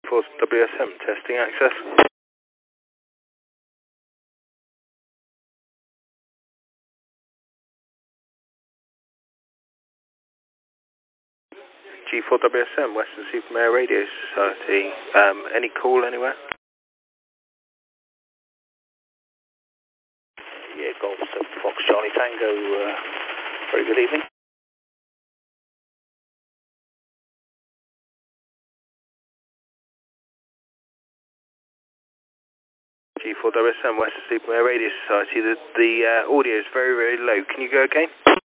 For WSM testing access. G4WSM, Western Supermare Radio Society. Any call anywhere? Yeah, Golf 7 Fox Charlie Tango. Very good evening. G4WSM, Western Supermare Radio Society. The audio is very, very low. Can you go again?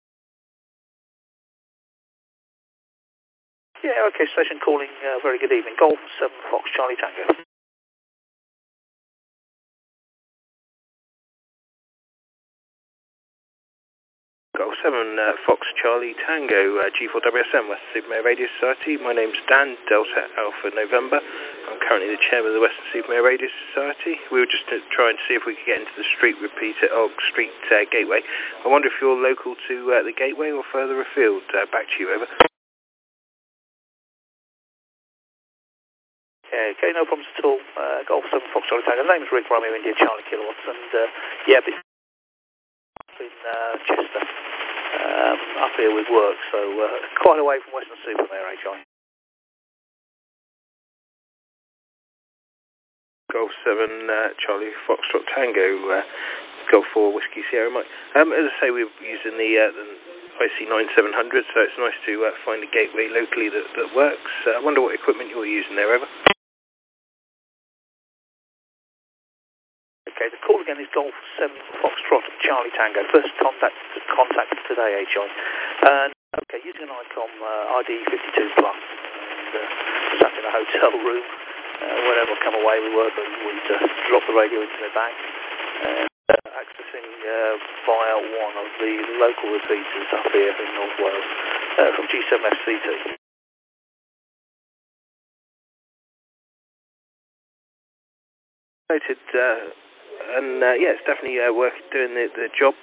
Yeah, okay, station calling. Very good evening. Golf 7 Fox Charlie Tango. Golf 7 Fox Charlie Tango, G4WSM, Western Supermare Radio Society. My name's Dan, Delta Alpha November. I'm currently the chairman of the Western Supermare Radio Society. We were just trying to see if we could get into the street repeater, Street Gateway. I wonder if you're local to the Gateway or further afield. Back to you, over. Yeah, okay, no problems at all. Golf 7 Fox Charlie Tango. The name's Rick Romeo India Charlie Kilowatts, and yeah, but in Chester. Up here with work, so quite away from Western Supermare, HI. Golf 7 Charlie Foxtrot Tango, Golf 4 Whiskey Sierra Mike. As I say, we're using the IC9700, so it's nice to find a gateway locally that works. I wonder what equipment you're using there, over. Okay, the call again is Golf 7 Foxtrot Charlie Tango. First contact today, HI. Okay, using an ICOM ID52 Plus. Sat in a hotel room. Whenever I come away with work, we'd drop the radio into my bag. Accessing via one of the local repeaters up here in North Wales from G7FCT. Noted, and yeah, it's definitely doing the job.